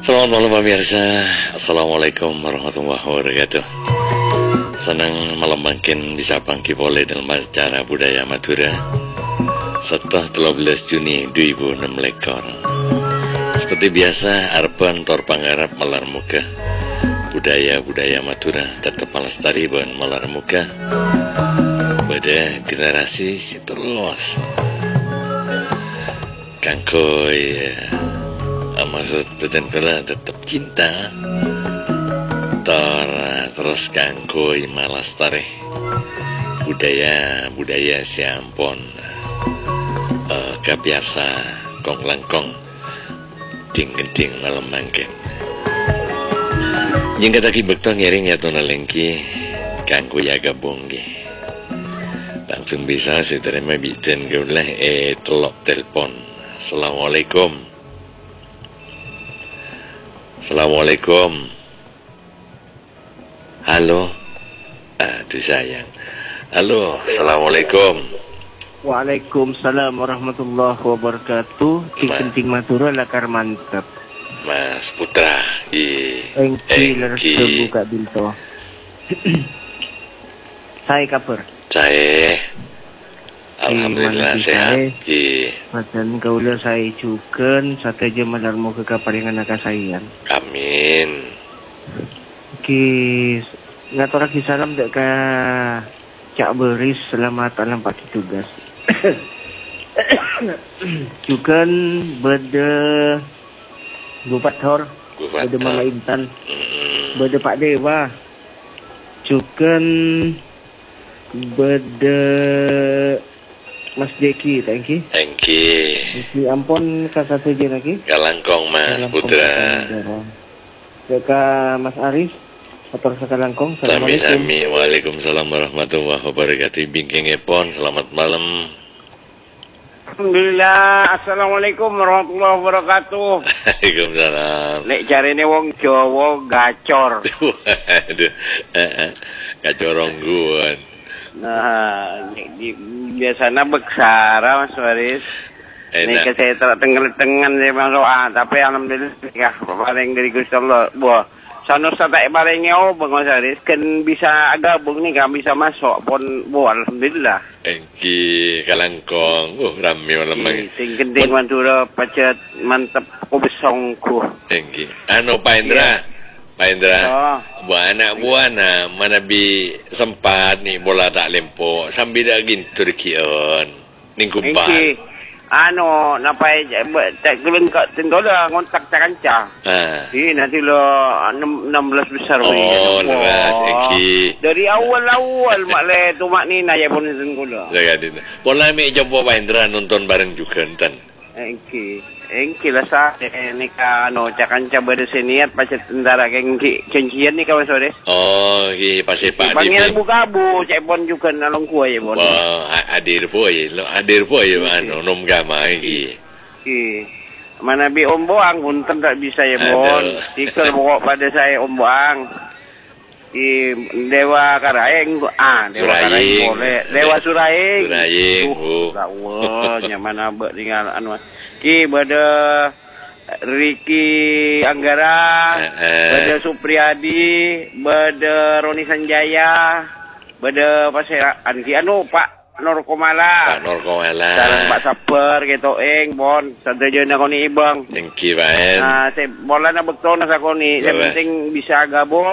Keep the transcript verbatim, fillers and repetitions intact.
Selamat malam pemirsa. Assalamualaikum warahmatullahi wabarakatuh. Senang malam makin bisa pangki boleh dalam acara budaya Madura setelah tiga belas Juni dua ribu enam belas. Seperti biasa, Arban tor pangarap malar muka budaya-budaya Madura tetap melestari ban malar muka pada generasi si terus kangkoi maksud dan kala tetap cinta tor terus kangkoi melestari budaya budaya si ampon uh, kabiasa kong langkong ting-ting malam mangkin jika taki bektong ngiring ya tona lengki kangku ya gabung langsung bisa si terima bitin gaulah eh telok telepon. Assalamualaikum. Assalamualaikum. Halo. Aduh sayang. Halo. Assalamualaikum. Waalaikumsalam warahmatullahi wabarakatuh. Ting-ting Madura lakar mantap. Mas Putra. Engki leres terbuka binto. Saya kabar. Saya alhamdulillah sehat. Macam kaulah saya juga satu jam malam mau ke kaparingan naga sayan. Amin. Ki ngatur lagi salam dek ka Cak Beris, selamat alam pagi tugas. Juga beda Bupat Thor, beda Mama Intan, mm. beda Pak Dewa, juga beda Mas Deki, thank you. Thank you. Isi ampun ke satu je lagi. Kalangkong Mas Putra. Deka Mas Arif, atau sekalangkong. Sami-sami. Waalaikumsalam warahmatullahi wabarakatuh. Bingking Epon, selamat malam. Alhamdulillah. Assalamualaikum warahmatullahi wabarakatuh. Waalaikumsalam. Lek jarine wong Jawa gacor. Waduh. Gacorong guan. Nah, di, biasanya beksara Mas Waris. Ini ke saya tak tenggelam tengan saya bang doa, tapi alhamdulillah ya paling dari Gusti Allah. Wah, sanus tak palingnya oh bang Mas Waris kan bisa gabung nih kan bisa masuk pun wah alhamdulillah. Engki kalangkong, uh rame malam lagi. Tinggi Madura pacet mantap kubesongku. Engki, anu Pak Indra. Pak Indra, oh. buana buana mana bi sempat nih bola tak lempo sambil dah gintur kion ningkumpan. Ano napai tak kelun kat tendola ngontak tak kanca. Ah. Di nanti lo enam belas besar oh, we. enam belas engki. Dari awal-awal mak le tu mak ni na ya pun tendola. Jaga din. Bola mi jumpa Pak Indra nonton bareng juga enten. Engki. Engki lah sa ni ka ano cakanca berde seniat pacet tentara engki cencian ni kawan sore. Oh, ki pasir Pak Di. Panggil bukabu cek bon juga nalong kuah ya bon. Wah, hadir poy, hadir poy anu nom gama iki. Ki. Mana bi Om Boang punten tak bisa ya bon. Tikel pokok pada saya Om Boang. Di Dewa Karaeng ah Dewa Karaeng boleh. Dewa Suraing. Suraing. Uh, wah, nyaman abek tinggal anu. Ki bada Ricky Anggara, uh, uh. bada Supriyadi, bada Roni Sanjaya, bada paseran ki anu Pak Norkomala. Pak Norkomala. Sareng Pak Saper gitu eng bon, sadaya na koni ibang. Thank you, Pak. Nah, saya bola na bektona sa koni, yang penting bisa gabung.